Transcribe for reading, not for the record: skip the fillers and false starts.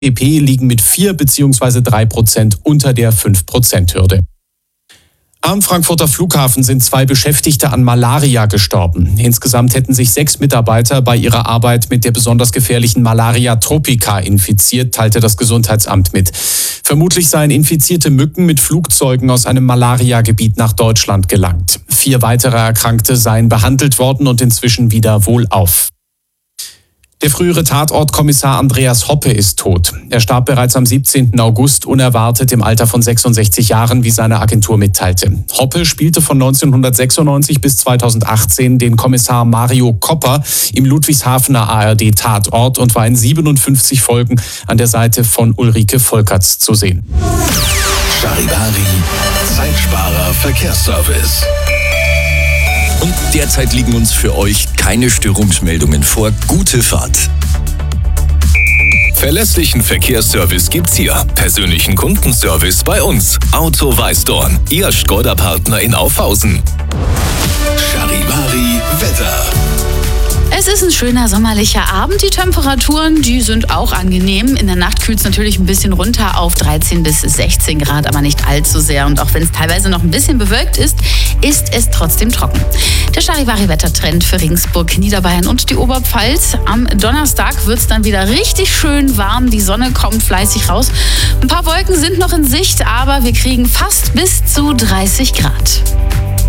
FDP liegen mit 4 bzw. 3% unter der 5%-Hürde. Am Frankfurter Flughafen sind 2 Beschäftigte an Malaria gestorben. Insgesamt hätten sich 6 Mitarbeiter bei ihrer Arbeit mit der besonders gefährlichen Malaria tropica infiziert, teilte das Gesundheitsamt mit. Vermutlich seien infizierte Mücken mit Flugzeugen aus einem Malaria-Gebiet nach Deutschland gelangt. 4 weitere Erkrankte seien behandelt worden und inzwischen wieder wohlauf. Der frühere Tatortkommissar Andreas Hoppe ist tot. Er starb bereits am 17. August unerwartet im Alter von 66 Jahren, wie seine Agentur mitteilte. Hoppe spielte von 1996 bis 2018 den Kommissar Mario Kopper im Ludwigshafener ARD Tatort und war in 57 Folgen an der Seite von Ulrike Volkerts zu sehen. Charivari, Zeitsparer Verkehrsservice. Und derzeit liegen uns für euch keine Störungsmeldungen vor. Gute Fahrt. Verlässlichen Verkehrsservice gibt's hier. Persönlichen Kundenservice bei uns. Auto Weißdorn, Ihr Škoda-Partner in Aufhausen. Charivari Wetter. Es ist ein schöner sommerlicher Abend. Die Temperaturen, die sind auch angenehm. In der Nacht kühlt es natürlich ein bisschen runter auf 13 bis 16 Grad, aber nicht allzu sehr. Und auch wenn es teilweise noch ein bisschen bewölkt ist, ist es trotzdem trocken. Der Charivari-Wettertrend für Regensburg, Niederbayern und die Oberpfalz. Am Donnerstag wird es dann wieder richtig schön warm. Die Sonne kommt fleißig raus. Ein paar Wolken sind noch in Sicht, aber wir kriegen fast bis zu 30 Grad.